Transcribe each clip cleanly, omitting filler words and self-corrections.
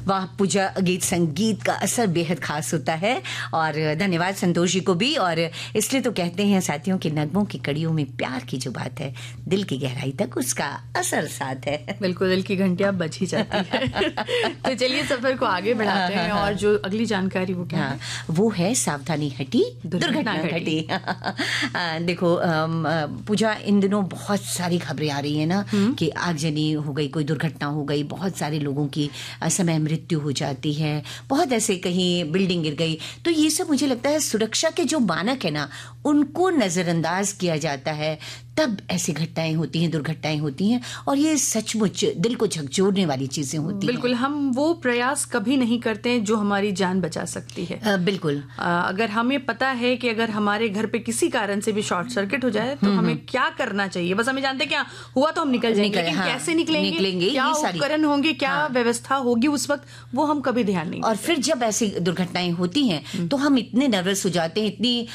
वाह पूजा, गीत संगीत का असर बेहद खास होता है और धन्यवाद संतोष जी को भी। और इसलिए तो कहते हैं साथियों के नगमों की कड़ियों में प्यार की जो बात है, दिल की गहराई तक उसका असर साथ है। बिल्कुल, दिल की घंटियां बज ही जाती है। तो चलिए सफर को आगे बढ़ाते हैं और जो अगली जानकारी वो क्या है? वो है सावधानी हटी दुर्घटना घटी। देखो पूजा, इन दिनों बहुत सारी खबरें आ रही है ना कि आगजनी हो गई, कोई दुर्घटना हो गई, बहुत सारे लोगों की समय मृत्यु हो जाती है, बहुत ऐसे कहीं बिल्डिंग गिर गई। तो ये सब मुझे लगता है सुरक्षा के जो मानक है ना, उनको नजरअंदाज किया जाता है, तब ऐसी घटनाएं होती हैं, दुर्घटनाएं होती हैं, और ये सचमुच दिल को झकझोरने वाली चीजें होती हैं। बिल्कुल, हम वो प्रयास कभी नहीं करते हैं जो हमारी जान बचा सकती है। बिल्कुल, अगर हमें पता है कि अगर हमारे घर पे किसी कारण से भी शॉर्ट सर्किट हो जाए तो हमें क्या करना चाहिए, बस हमें जानते हैं क्या हुआ तो हम निकल जाएंगे, लेकिन कैसे निकलेंगे, क्या उपकरण होंगे, क्या व्यवस्था होगी उस वक्त, वो हम कभी ध्यान नहीं। और फिर जब ऐसी दुर्घटनाएं होती हैं तो हम इतने नर्वस हो जाते हैं, इतनी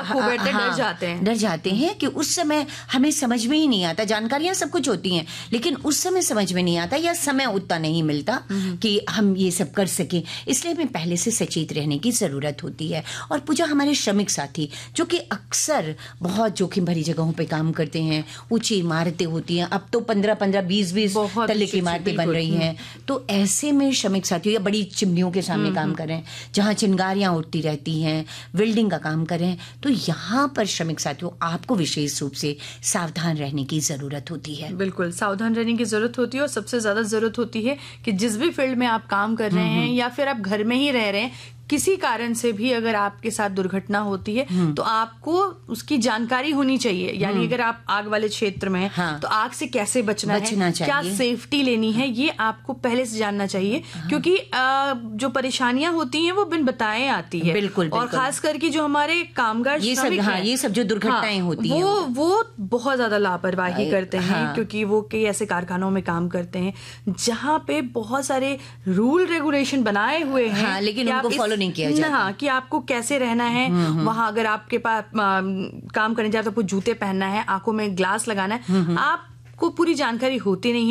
डर जाते हैं कि उस समय हमें समझ में ही नहीं आता। जानकारियां सब कुछ होती हैं, लेकिन उस समय समझ में नहीं आता या समय उतना नहीं मिलता कि हम ये सब कर सकें। इसलिए हमें पहले से सचेत रहने की जरूरत होती है। और पूजा, हमारे श्रमिक साथी जो कि अक्सर बहुत जोखिम भरी जगहों पे काम करते हैं, ऊंची इमारतें होती हैं, अब तो 15-15, 20-20 तल्ले की इमारतें बन रही हैं, तो ऐसे में श्रमिक साथियों या बड़ी चिमनियों के सामने काम कर रहे हैं, जहां चिंगारियां उठती रहती हैं, वेल्डिंग का काम कर रहे हैं, तो यहाँ पर श्रमिक साथियों आपको विशेष रूप से सावधान रहने की जरूरत होती है। बिल्कुल, सावधान रहने की जरूरत होती है। और सबसे ज्यादा जरूरत होती है कि जिस भी फील्ड में आप काम कर रहे हैं या फिर आप घर में ही रह रहे हैं, किसी कारण से भी अगर आपके साथ दुर्घटना होती है तो आपको उसकी जानकारी होनी चाहिए। यानी अगर आप आग वाले क्षेत्र में हैं तो आग से कैसे बचना है, क्या सेफ्टी लेनी है, ये आपको पहले से जानना चाहिए। क्योंकि जो परेशानियां होती हैं वो बिन बताए आती है। बिल्कुल, और खास करके जो हमारे कामगार ये सब जो दुर्घटनाएं होती हैं वो बहुत ज्यादा लापरवाही करते हैं। क्योंकि वो कई ऐसे कारखानों में काम करते हैं जहां पे बहुत सारे रूल रेगुलेशन बनाए हुए हैं, लेकिन उनको फॉलो नहीं किया जाता। कि आपको कैसे रहना है वहां। अगर आपके पास काम करने जाए तो आपको जूते पहनना है, आंखों में ग्लास लगाना है, आपको पूरी जानकारी होती नहीं है।